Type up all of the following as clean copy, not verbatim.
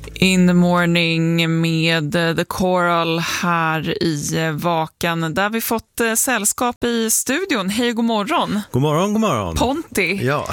In the morning med The Coral här i Vakan, där vi fått sällskap i studion. Hej, god morgon. God morgon, god morgon. Ponti. Ja.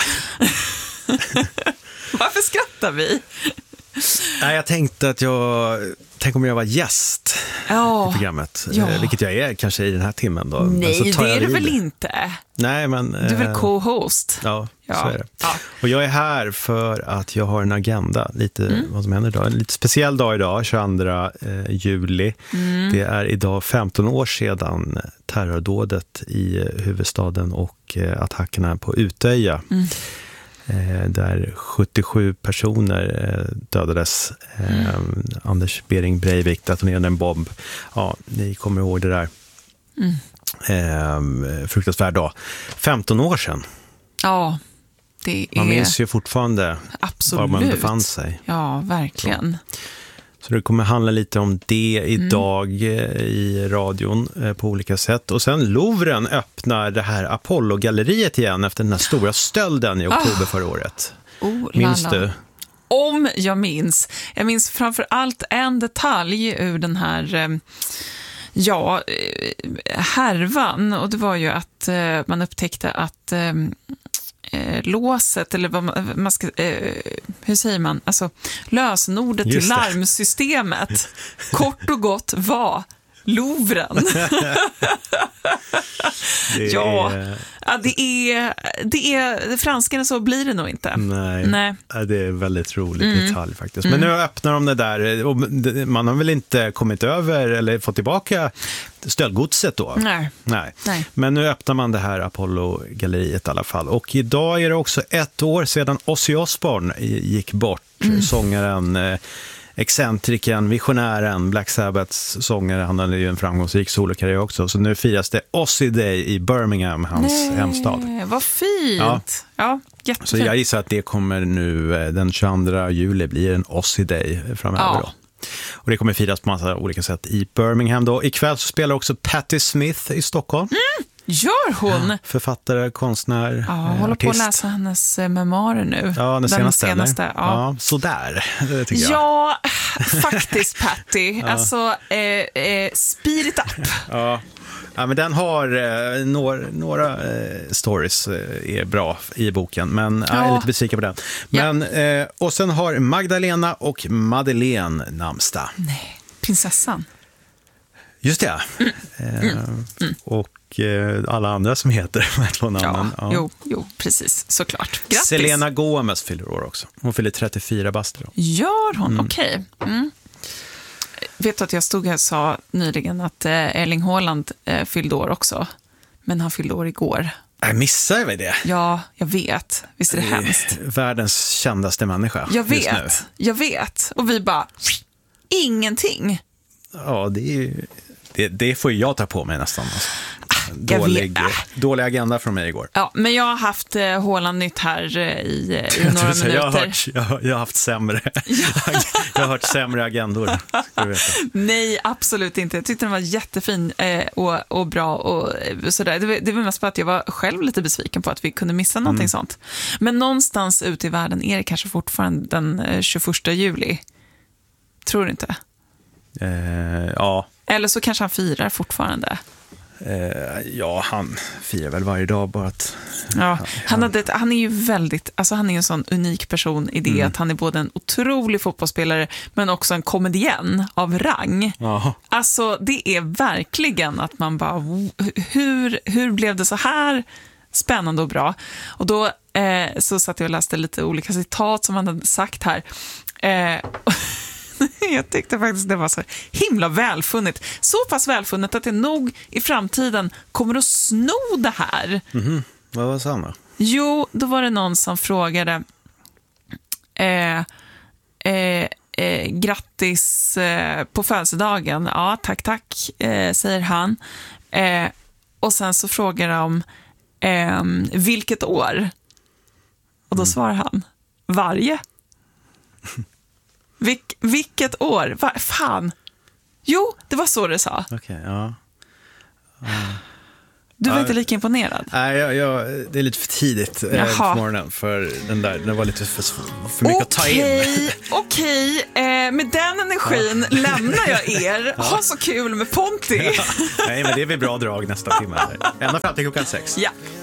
Varför skrattar vi? Nej, jag tänkte att tänk om jag var gäst i programmet. Vilket jag är kanske i den här timmen då. Nej, det är du väl inte? Nej, men... Du är väl co-host? Ja, så är det. Ja. Och jag är här för att jag har en agenda. Lite vad som händer idag. En lite speciell dag idag, 22 juli. Det är idag 15 år sedan terrordådet i huvudstaden och attackerna på Utöja. Där 77 personer dödades. Anders Behring Breivik detonerade en bomb. Ja, ni kommer ihåg det där. Fruktansvärd dag. 15 år sedan. Ja, det är... Man minns ju fortfarande var man befann sig. Ja, verkligen. Så det kommer handla lite om det idag i radion på olika sätt. Och sen Louvren öppnar det här Apollo-galleriet igen efter den här stora stölden i oktober förra året. Minns du? Om jag minns. Jag minns framför allt en detalj ur den här härvan. Och det var ju att man upptäckte att... låset, eller vad man ska, hur säger man, alltså lösenordet till larmsystemet kort och gott var Louvren. Det är franskarna, så blir det nog inte. Nej. Det är väldigt rolig detalj faktiskt. Men nu öppnar de det där, och man har väl inte kommit över eller fått tillbaka stöldgodset då? Nej. Men nu öppnar man det här Apollo-galleriet i alla fall. Och idag är det också 1 år sedan Ozzy Osbourne gick bort. Sångaren, excentriken, visionären, Black Sabbaths sångare. Han hade ju en framgångsrik solokarriär också. Så nu firas det Ozzy Day i Birmingham, hans hemstad. Vad fint! Ja, jättefint. Så jag gissar att det kommer nu den 22 juli blir en Ozzy Day framöver då. Och det kommer firas på massa olika sätt i Birmingham då. Ikväll så spelar också Patti Smith i Stockholm. Gör hon? Ja, författare, konstnär, håller artist. på att läsa hennes memoarer nu. Ja, den senaste. Ja, sådär, tycker jag. Ja, faktiskt Patti. Alltså, spirit up. Ja, men den har några stories är bra i boken, men jag är lite besviken på den. Men, och sen har Magdalena och Madeleine namnsdag. Nej, prinsessan. Just det. Och alla andra som heter de här två namnen. Jo, precis, såklart. Grattis. Selena Gomez fyller år också. Hon fyller 34 bast då. Gör hon? Okej. Vet du att jag stod här och sa nyligen att Erling Haaland fyllde år också. Men han fyllde år igår. Jag missar väl det? Ja, jag vet. Visst är det hemskt? Världens kändaste människa. Jag vet. Och vi bara, ingenting. Ja, det får jag ta på mig nästan. Alltså. Dålig agenda från mig igår. Ja, men jag har haft Haaland-nytt här i några minuter. Jag har haft sämre. Jag har hört sämre agendor. Nej, absolut inte. Jag tyckte den var jättefin och bra och sådär. Det var mest på att jag var själv lite besviken på att vi kunde missa någonting sånt. Men någonstans ute i världen är det kanske fortfarande den 21 juli. Tror du inte? Ja. Eller så kanske han firar fortfarande. Han firar väl varje dag bara att... Ja, han är ju väldigt... Alltså han är en sån unik person i det att han är både en otrolig fotbollsspelare men också en komedienn av rang. Alltså det är verkligen att man bara... Hur blev det så här spännande och bra? Och då så satt jag och läste lite olika citat som han hade sagt här. Jag tyckte faktiskt det var så himla välfunnet. Så pass välfunnet att jag nog i framtiden kommer att sno det här. Vad var samma? Jo, då var det någon som frågade grattis på födelsedagen. Ja, tack, säger han. Och sen så frågar de vilket år? Och då svarar han varje. Vilket år? Fan. Jo, det var så det sa. Okej, ja. Du var inte lika imponerad? Nej, det är lite för tidigt på morgonen för det var lite för mycket att ta in. Okej. Med den energin lämnar jag er. Ha så kul med Ponti. Nej, men det är väl bra drag nästa timme. Ända fram till 6:00. Ja.